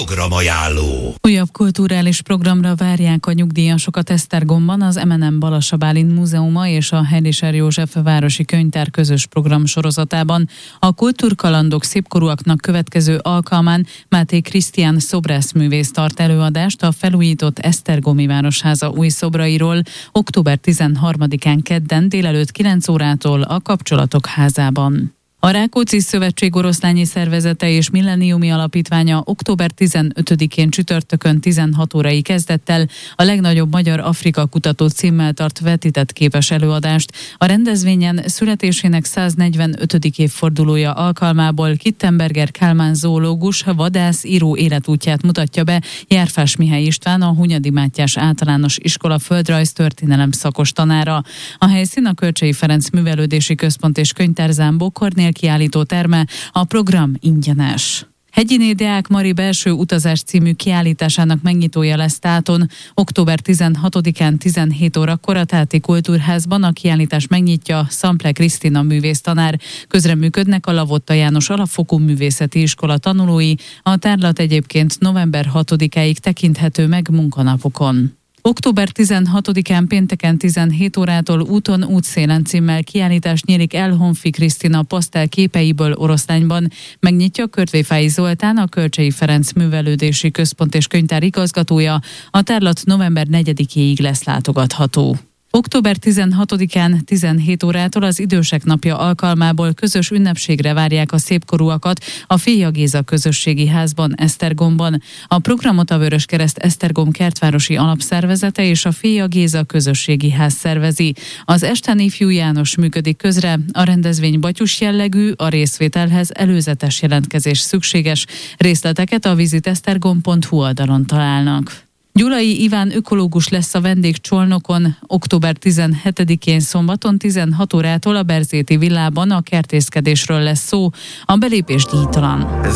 Programajánló. Újabb kulturális programra várják a nyugdíjasokat Esztergomban az M&M Balassa Bálint Múzeuma és a Heilischer József Városi Könyvtár közös program sorozatában. A Kultúrkalandok szépkorúaknak következő alkalmán Máté Krisztián szobrászművész tart előadást a felújított Esztergomi Városháza új szobrairól október 13-án kedden délelőtt 9 órától a Kapcsolatok Házában. A Rákóczi Szövetség oroszlányi szervezete és Millenniumi Alapítványa október 15-én csütörtökön 16 órai kezdettel a legnagyobb magyar Afrika kutató címmel tart vetített képes előadást. A rendezvényen születésének 145. évfordulója alkalmából Kittenberger Kálmán zoológus, vadász, író életútját mutatja be Járfás Mihály István, a Hunyadi Mátyás Általános Iskola földrajz-történelem szakos tanára. A helyszín a Kölcsey Ferenc Művelődési Központ és Könyvtár Zámbó Kornél kiállító terme, a program ingyenes. Hegyiné Deák Mari belső utazás című kiállításának megnyitója lesz Táton. Október 16-án 17 órakor a Táti Kultúrházban a kiállítás megnyitja Szample Krisztina művésztanár. Közreműködnek a Lavotta János Alapfokú Művészeti Iskola tanulói. A tárlat egyébként november 6-áig tekinthető meg munkanapokon. Október 16-án pénteken 17 órától Úton útszélen címmel kiállítás nyílik el Honfi Krisztina pasztel képeiből Oroszlányban. Megnyitja Körtvéfái Zoltán, a Kölcsey Ferenc Művelődési Központ és Könyvtár igazgatója. A tárlat november 4-éig lesz látogatható. Október 16-án 17 órától az Idősek Napja alkalmából közös ünnepségre várják a szépkorúakat a Féja Géza Közösségi Házban, Esztergomban. A programot a Vöröskereszt Esztergom kertvárosi alapszervezete és a Féja Géza Közösségi Ház szervezi. Az esten Ifjú János működik közre, a rendezvény batyus jellegű, a részvételhez előzetes jelentkezés szükséges. Részleteket a visitesztergom.hu oldalon találnak. Gyulai Iván ökológus lesz a vendég Csolnokon. Október 17-én szombaton 16 órától a Berzéti villában a kertészkedésről lesz szó. A belépés díjtalan.